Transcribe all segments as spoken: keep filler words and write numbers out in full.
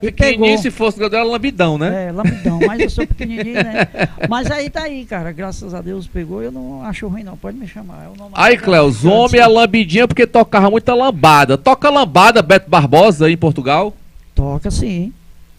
E Pequenininho, pegou. se fosse grande, era lambidão, né? É, lambidão, mas eu sou pequenininho, né? Mas aí tá aí, cara, graças a Deus pegou, eu não acho ruim não, pode me chamar. Eu não Aí, Cleus, homem é lambidinha porque tocava muita lambada. Toca lambada, Beto Barbosa, aí em Portugal? Toca sim.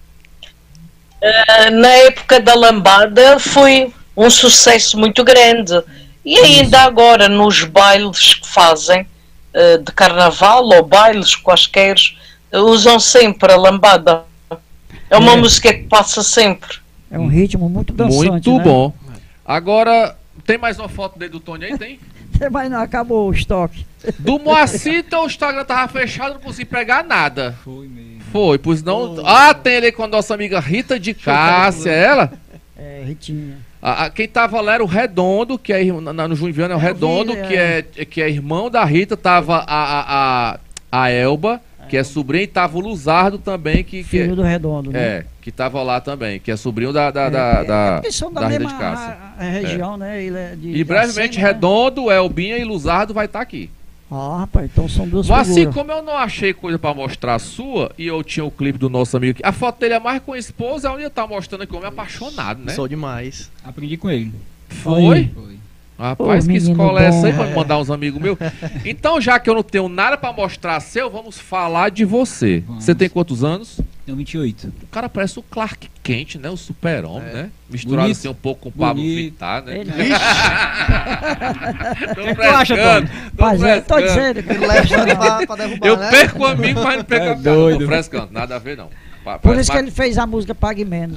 Uh, na época da lambada foi um sucesso muito grande. E ainda agora, nos bailes que fazem, uh, de carnaval ou bailes quaisquer, uh, usam sempre a lambada. É uma É. música que passa sempre. É um ritmo muito dançante, Muito né? bom. Agora, tem mais uma foto dele do Tony aí? Tem? Mas não acabou o estoque. Do Moacir, teu Instagram tava fechado, não consegui pegar nada. Foi mesmo. Foi, pois não. Foi. Ah, tem ele com a nossa amiga Rita de Cássia, ela? É, Ritinha. A, a- quem tava lá era o Redondo, que é irmão- na- no Júnior Viana é o É, eu Redondo, vi, que é, que é irmão da Rita, tava a, a, a, a Elba, que é sobrinha, e tava o Luzardo também, que, que Filho é, do Redondo, né? é, que tava lá também, que é sobrinho da, da, É, da, é, da, porque são da, da Rita mesma de Cássia. a- a região, né? Ele é de, E brevemente, Iracema, né? Redondo, Elbinha e Luzardo vai estar aqui. Ah, rapaz, então são duas Mas assim, figuras. como eu não achei coisa pra mostrar a sua, e eu tinha o clipe do nosso amigo aqui, a foto dele é mais com a esposa, onde ele tá mostrando que o homem é apaixonado, né? Sou demais. Aprendi com ele. Foi? Foi. Rapaz, Ô, que menino escola é essa aí bom. pra me mandar uns amigos meus? Então, já que eu não tenho nada pra mostrar seu, vamos falar de você. Vamos. Você tem quantos anos? Tenho vinte e oito. O cara parece o Clark Kent, né? O super-homem, É. né? Misturado Bonito. assim um pouco com o Pablo Bonito. Vittar, né? Ele- Tô que é que tu acha, frescando, tô Mas é, tô frescando. dizendo, cara. Ele levando pra, pra derrubar, Eu né? perco o amigo, mas não perco É a cara. doido. Tô frescando, nada a ver não. Pa- Por parece isso que pa- ele fez a música Pague Menos.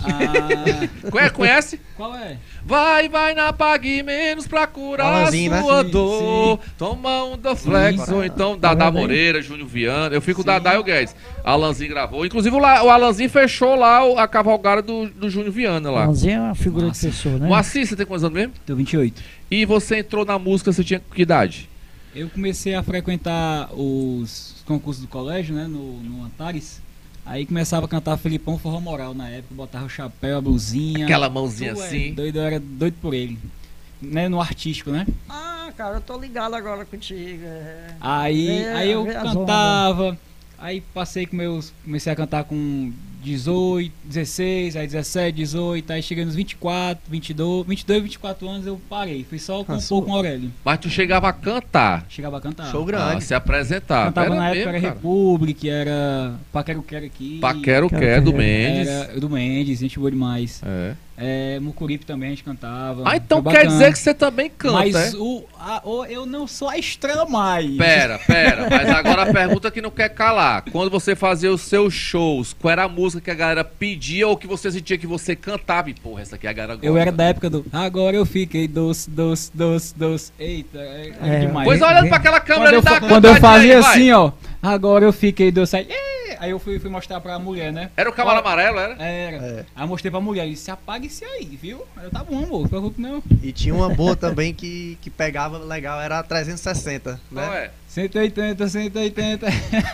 Ah, Conhe- Conhece? qual é? Vai, vai na Pague Menos pra curar a Alanzinho, né? sua Sim, dor. Toma um Doflex, Sim. ou então Dadá Tá vendo aí? Moreira, Júnior Viana. Eu fico o Sim. Dadá e o Guedes. Alanzinho gravou. Inclusive o, La- o Alanzinho fechou lá o- a cavalgada do, do Júnior Viana lá. Alanzinho é uma figura Nossa. de pessoa, né? Moacir, você tem quantos anos mesmo? Tenho vinte e oito. E você entrou na música, você tinha que idade? Eu comecei a frequentar os concursos do colégio, né, no, no Antares. Aí começava a cantar Felipão Forró Moral na época, botava o chapéu, a blusinha. Aquela mãozinha Tu é assim. Doido, eu era doido por ele. Né, no artístico, né? Ah, cara, eu tô ligado agora contigo. é. Aí, É, aí eu vê as cantava, aí passei com meus. Comecei a cantar com dezoito, dezesseis, aí dezessete, dezoito, aí cheguei nos vinte e quatro, vinte e dois, vinte e dois, vinte e quatro anos eu parei. Fui só compor Cansou. com o Aurélio. Mas tu chegava a cantar. Chegava a cantar. Show Ah, grande. se apresentar. Cantava Era na época, mesmo, era cara. República, era Paquero Quero aqui. Paquero Quero, Quer, do quero. Mendes. Era do Mendes, gente boa demais. É. É, Mucuripe também a gente cantava. Ah, então Foi quer bacana. dizer que você também canta, Mas é? o, a- o- eu não sou a estrela mais. Pera, pera, mas agora a pergunta que não quer calar. Quando você fazia os seus shows, qual era a música que a galera pedia ou que você sentia que você cantava? E porra, essa aqui a galera gosta. Eu era da época do Agora eu fiquei doce, doce, doce, doce. Eita, é, era É, demais. Pois olhando pra aquela câmera Quando eu, ali, dá fa- uma quando eu cantadinha fazia aí, vai. assim, ó. Agora eu fiquei doce. Aí, "Ê!" aí eu fui, fui mostrar pra mulher, né? Era o cavalo amarelo, era? Era. É. Aí eu mostrei pra mulher. Ele disse: apaga isso aí, viu? Aí eu, tá bom, amor. Não se preocupe não. E tinha uma boa também que, que pegava legal, era a trezentos e sessenta, Não né? é? cento e oitenta, cento e oitenta.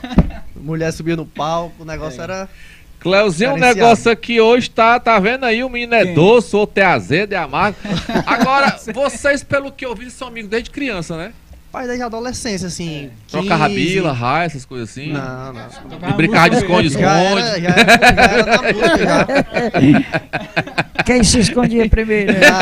Mulher subia no palco, o negócio É. era... Cleuzinho, um Diferenciado. negócio aqui hoje tá, tá vendo aí? O menino é Quem? doce, outro é azedo, é amargo. Agora, vocês, pelo que eu vi, são amigos desde criança, né? Pai desde a adolescência, assim. Trocava quinze. bila, raia, essas coisas assim. Não, não. E brincava de esconde-esconde. Já era, já era, já era na música, já. Quem se escondia primeiro? né?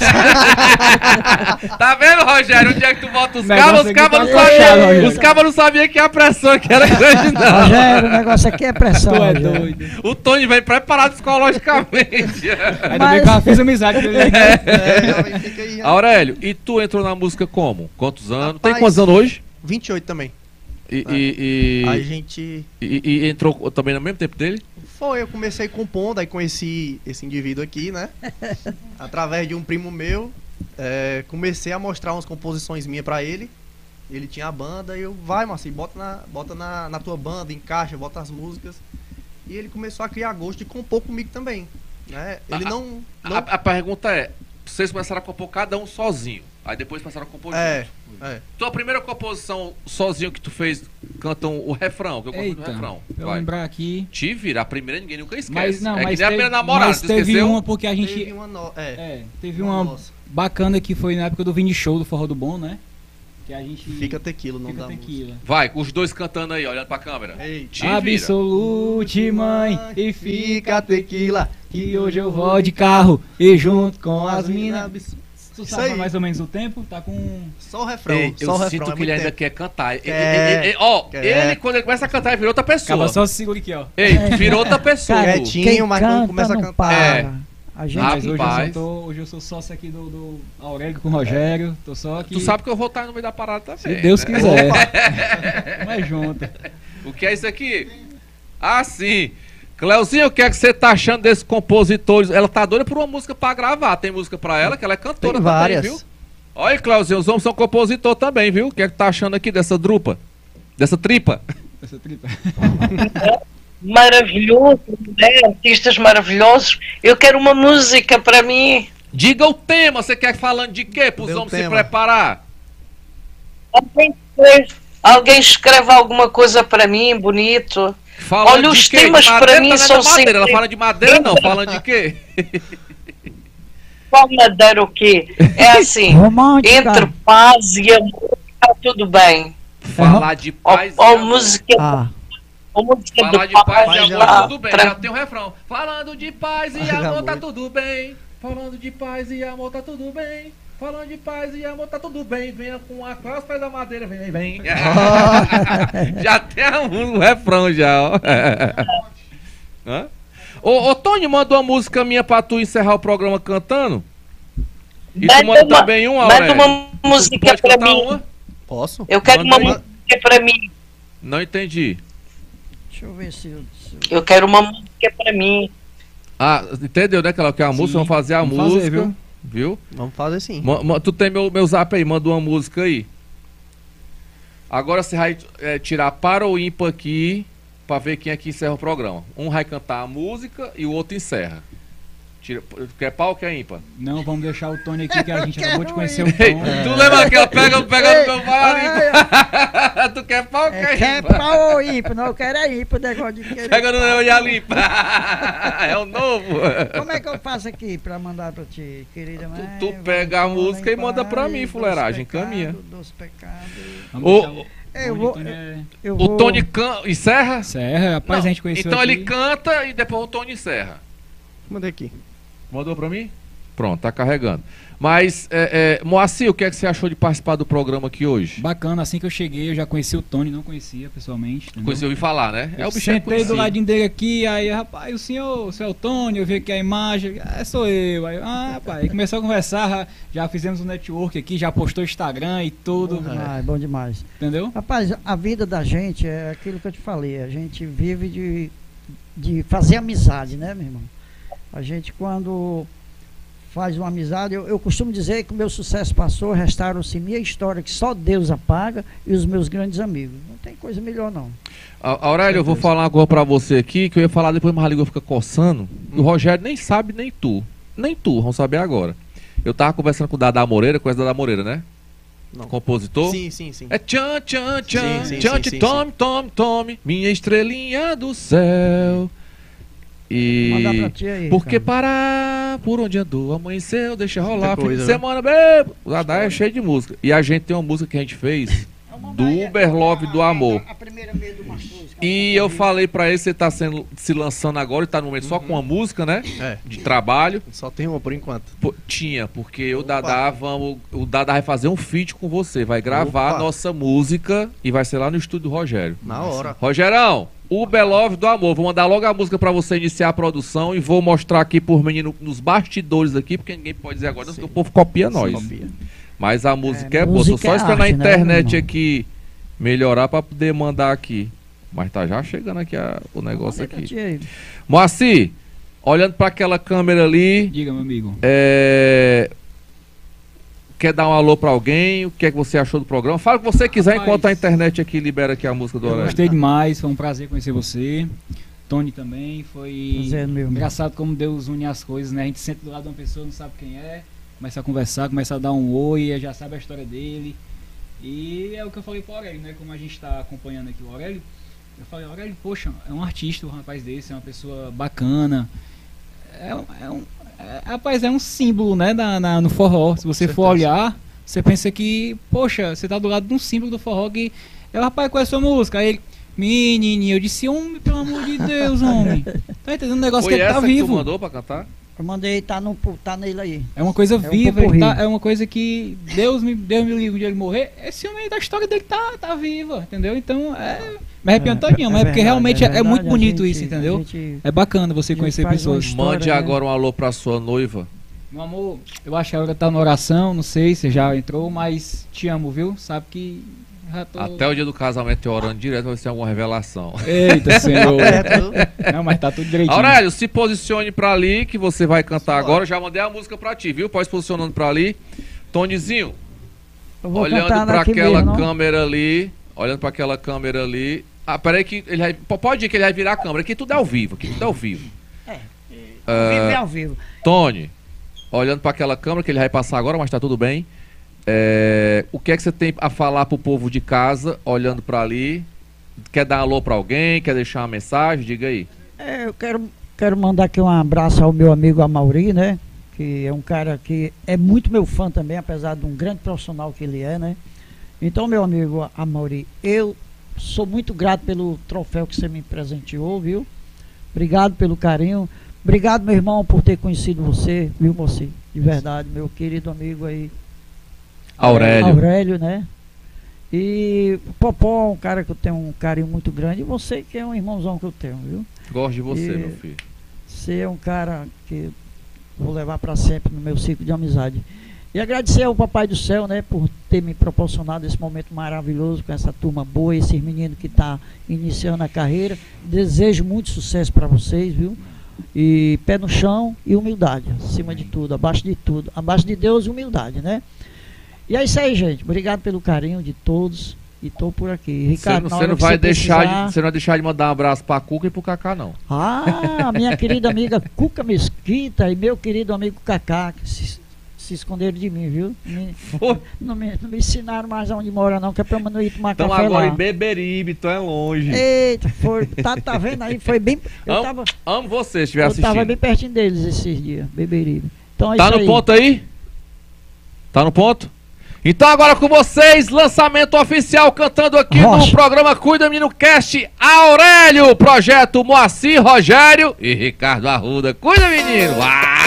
Tá vendo, Rogério? Onde é que tu bota os Negócio cabos? Os aqui cabos tá não fechado, sabiam. Rogério. Os cabos não sabiam que a pressão que era grande, não. Rogério, o negócio aqui é pressão. Tu é Rogério. doido. O Tony vem preparado psicologicamente. Ainda Mas- bem que eu fiz amizade com ele. É, jovem, fica aí, já. Aurélio, e tu entrou na música como? Quantos anos? Tem Rapaz, quantos anos hoje? vinte e oito também. E, e, A e, gente... e- e entrou também no mesmo tempo dele? Foi, eu comecei compondo, aí conheci esse indivíduo aqui, né? Através de um primo meu, é, comecei a mostrar umas composições minhas pra ele. Ele tinha a banda, e eu, vai, Marcinho, bota, na, bota na, na tua banda, encaixa, bota as músicas. E ele começou a criar gosto de compor comigo também, né? Ele A- não... A, não a pergunta é, vocês começaram a compor cada um sozinho, aí depois passaram a compor é, junto. é. Tua primeira composição sozinho que tu fez, cantam o refrão, que eu compus o Eita, refrão. pra eu Vai. lembrar aqui. Te vira, a primeira ninguém nunca esquece. Mas não, é mas que nem a teve, primeira namorada, mas tu teve esqueceu? uma porque a gente... Teve uma no... é, É, teve uma uma nossa. bacana que foi na época do Vini Show do Forró do Bom, né? Que Que a gente Fica tequila, não fica dá tequila. Vai, os dois cantando aí, olhando pra câmera. Ei, Te vira. Absolute, mãe, e fica tequila, que hoje eu vou de carro e junto com as minas. Tu Isso sabe aí. mais ou menos o tempo? Tá com... Só o refrão, Ei, só eu o refrão. sinto é que ele muito ainda tempo. quer cantar. Ele- Quer. ele- ele- Ó, Quer. ele quando ele começa a cantar, ele vira outra pessoa. Acaba só segura aqui, ó. Ei, virou outra pessoa. Cara, Quietinho, quem mas quando canta começa a não cantar- para. É. A gente Mas hoje eu, só Rapaz. tô, hoje eu sou sócio aqui do, do Aurélio com o Rogério. Tô só aqui. Tu sabe que eu vou estar no meio da parada também. Se Deus né? quiser. Mas junto. O que é isso aqui? Ah, sim. Cleuzinho, o que é que você tá achando desses compositores? Ela tá doida por uma música pra gravar. Tem música pra ela, que ela é cantora Tem várias. também, viu? Olha, Cleuzinho, os homens são compositor também, viu? O que é que tá achando aqui dessa drupa? Dessa tripa? Essa tripa. Maravilhoso, né? Artistas maravilhosos. Eu quero uma música para mim. Diga o tema, você quer falando de quê? Pros Dê o homens se tema. preparar. Alguém escreve, alguém escreve alguma coisa para mim, bonito. Falando Olha, de os quê? temas De pra madeira, mim tá são vendo madeira. Ela sempre- fala de madeira não, falando de quê? Qual madeira o quê? É assim, romântica. entre paz e amor, está tudo bem. Falar de Ou, paz e ou amor. música, Ah, ou música Falar de de paz paz, e e amor, lá, tá tudo bem. tra- Já tem um refrão. Falando de paz e Ai, amor, tá amor. tudo bem. Falando de paz e amor, tá tudo bem. Falando de paz e amor, tá tudo bem. Venha com a classe, faz da madeira, vem, vem. Já tem um, um refrão já, ó. Hã? Ô, ô, Tony, manda uma música minha pra tu encerrar o programa cantando. E tu manda uma- também um, manda Aurélio. uma música Pode para cantar mim. uma? Posso? Eu quero Manda uma aí. música para mim. Não entendi. deixa eu ver se eu. se eu- Eu quero uma música para mim. Ah, entendeu, né? Que ela quer a Sim, música, vamos fazer a vamos música. fazer, viu? Viu? Vamos fazer sim. Ma- ma- tu tem meu, meu zap aí, manda uma música aí. Agora você vai é, tirar para ou ímpar aqui pra ver quem é que encerra o programa. Um vai cantar a música e o outro encerra. Tira, quer pau ou quer ímpar? Não, vamos deixar o Tony aqui que a gente Quero acabou de conhecer o Ei, Tony. tu lembra que ela pega, pega no meu pau ali? Ai, Tu quer pau ou É, quer quer ímpar? pau ou ímpar? Não, eu quero é ímpar, o negócio de querer. Pega no pau. meu e a limpa. É o novo. Como é que eu faço aqui pra mandar pra ti, querida mãe? tu pega a música e manda pra mim, fuleiragem, caminha. Dos pecados. Vamos Ô, deixar o Eu Tony, vou. Tony é... Eu O vou... Tony can... encerra? Serra, rapaz, Não, a gente conheceu então aqui. ele canta e depois o Tony encerra. Mandei aqui. Mandou pra mim? Pronto, tá carregando. Mas, é, é, Moacir, o que é que você achou de participar do programa aqui hoje? Bacana, assim que eu cheguei, eu já conheci o Tony, não conhecia pessoalmente. entendeu? Conheci ouvir falar, né? É Eu o bicho é sentei do conhecido. ladinho dele aqui, aí, rapaz, o senhor, o senhor é o Tony, eu vi aqui a imagem, é, sou eu. Aí, ah, rapaz, aí começou a conversar, já, já fizemos um network aqui, já postou Instagram e tudo, Bom demais, bom demais. entendeu? Rapaz, a vida da gente é aquilo que eu te falei. A gente vive de, de fazer amizade, né, meu irmão? A gente, quando faz uma amizade, eu, eu costumo dizer que o meu sucesso passou, restaram-se minha história, que só Deus apaga, e os meus grandes amigos. Não tem coisa melhor, não. A- Aurélio, eu vou falar uma coisa pra você aqui, que eu ia falar depois, mas a língua fica coçando. E o Rogério nem sabe, nem tu. Nem tu, vamos saber agora. Eu tava conversando com o Dada Moreira, conhece o Dada Moreira, né? Não. Compositor. Sim, sim, sim. É tchan, tchan, tchan, Sim, sim, tchan, sim, tchan, sim, tome, tome, tome, minha estrelinha do céu. Mandar pra E... ti aí. Por que cara. parar por onde andou? Amanheceu, deixa rolar, Muita fim de coisa, semana, bebo. O Dada é cheio de música. E a gente tem uma música que a gente fez do Uber Love do Amor. A primeira meia do Marcos. E eu falei pra ele, você tá sendo, se lançando agora e tá no momento só com uma música, né? É. De trabalho. Só tem uma por enquanto. Pô, tinha, porque o Opa. Dadá, vamos, o Dadá vai fazer um feat com você, vai gravar a Opa. nossa música e vai ser lá no estúdio do Rogério. Na hora. Rogerão, Uber Love do Amor. Vou mandar logo a música pra você iniciar a produção e vou mostrar aqui por menino nos bastidores aqui, porque ninguém pode dizer agora, não, porque o povo copia nós. Copia. Mas a música é, É, boa. Tô música só é esperando arte, a né, internet meu irmão? aqui melhorar pra poder mandar aqui. Mas tá já chegando aqui a- o negócio Mandei pra aqui. ti aí. Moacir, olhando pra aquela câmera ali, Diga, meu amigo. é... quer dar um alô pra alguém? O que é que você achou do programa? Fala o que você quiser Rapaz, enquanto a internet aqui libera aqui a música do Eu Aurélio. gostei demais, foi um prazer conhecer você. Tony também, foi Prazer, meu irmão. engraçado como Deus une as coisas, né? A gente senta do lado de uma pessoa, não sabe quem é, começa a conversar, começa a dar um oi, já sabe a história dele. E é o que eu falei pro Aurélio, né? Como a gente tá acompanhando aqui o Aurélio, eu falei, Aurélio, poxa, é um artista, um rapaz desse, é uma pessoa bacana. É, um- é um. É, rapaz, é um símbolo, né? Na, na- no forró. Se você for certeza. olhar, Você pensa que, poxa, você tá do lado de um símbolo do forró que... Eu, rapaz, qual é a sua música? Aí ele, menininho, eu disse, homem, pelo amor de Deus, homem. Tá entendendo? Um negócio Foi que ele essa tá que vivo. tu mandou pra cantar? Eu mandei, tá, no, tá nele aí. É uma coisa um viva, ele popurrí. tá- é uma coisa que Deus me, Deus me livre de ele morrer. Esse homem aí da história dele tá, tá viva, entendeu? Então, é... Me arrepiando todinho, mas é porque verdade, realmente é, é verdade, muito a bonito gente- isso, a entendeu? gente- É bacana você a gente conhecer faz pessoas. uma história, Mande né? agora um alô pra sua noiva. Meu amor, eu acho que a hora tá na oração, não sei se já entrou, mas te amo, viu? Sabe que já tô... Até o dia do casamento eu orando direto pra ver se tem alguma revelação. Eita, senhor. Perto. Não, mas tá tudo direitinho. Aurélio, se posicione pra ali que você vai cantar Bora. agora. Já mandei a música pra ti, viu? Pode se posicionando pra ali. Tonizinho, Eu vou olhando cantar pra daqui aquela mesmo, não? câmera ali. Olhando pra aquela câmera ali. Ah, peraí que ele vai... Pode ir que ele vai virar a câmera. Aqui tudo é ao vivo. Aqui tudo é ao vivo. É. Ah, Ao vivo é ao vivo. Tony, olhando pra aquela câmera que ele vai passar agora, mas tá tudo bem. É, o que é que você tem a falar pro povo de casa, olhando pra ali? Quer dar um alô pra alguém? Quer deixar uma mensagem? Diga aí. É, eu quero, quero mandar aqui um abraço ao meu amigo Amauri, né? Que é um cara que é muito meu fã também, apesar de um grande profissional que ele é, né? Então, meu amigo Amauri, eu sou muito grato pelo troféu que você me presenteou, viu? Obrigado pelo carinho. Obrigado, meu irmão, por ter conhecido você, viu, moço? De verdade, meu querido amigo aí. Aurélio. Aurélio, né? E o Popó, um cara que eu tenho um carinho muito grande. E você que é um irmãozão que eu tenho, viu? Gosto de você, E- meu filho. Você é um cara que vou levar para sempre no meu ciclo de amizade. E agradecer ao Papai do Céu, né, por ter me proporcionado esse momento maravilhoso com essa turma boa, esses meninos que estão iniciando a carreira. Desejo muito sucesso para vocês, viu? E pé no chão e humildade, acima de tudo, abaixo de tudo. Abaixo de Deus, humildade, né? E é isso aí, gente. Obrigado pelo carinho de todos. E tô por aqui. Você Ricardo, não, na você hora não que vai você deixar precisar- de, você não vai deixar de mandar um abraço pra Cuca e pro Cacá, não. Ah, minha querida amiga Cuca Mesquita e meu querido amigo Cacá, que se, se esconderam de mim, viu? Me- Foi. não, me, não me ensinaram mais onde mora, não, que é pra eu não ir tomar Então café agora lá. em Beberibe, então é longe. Eita, foi, tá, tá vendo aí? Foi bem. Eu Amo, tava, amo você se estiver eu assistindo. tava bem pertinho deles esses dias, Beberibe. Então é Tá isso no aí. ponto aí? Tá no ponto? Então agora com vocês, lançamento oficial cantando aqui Rocha. no programa Cuida Menino Cast, Aurélio, projeto Moacir Rogério e Ricardo Arruda. Cuida, menino! Ah!